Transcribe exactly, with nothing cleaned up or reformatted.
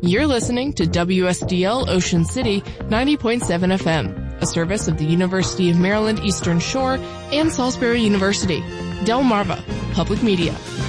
You're listening to W S D L Ocean City ninety point seven F M, a service of the University of Maryland Eastern Shore and Salisbury University. Delmarva Public Media.